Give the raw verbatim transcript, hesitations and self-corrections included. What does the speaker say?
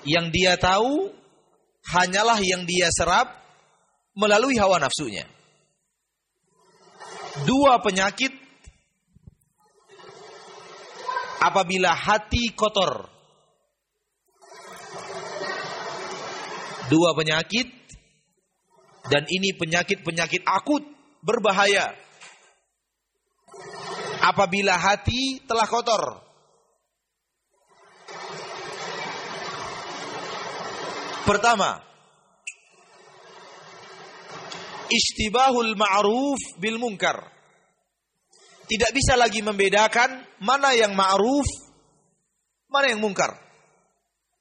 Yang dia tahu hanyalah yang dia serap melalui hawa nafsunya. Dua penyakit apabila hati kotor. Dua penyakit, dan ini penyakit-penyakit akut berbahaya apabila hati telah kotor. Pertama, ishtibahul ma'ruf bil munkar. Tidak bisa lagi membedakan mana yang ma'ruf, mana yang mungkar.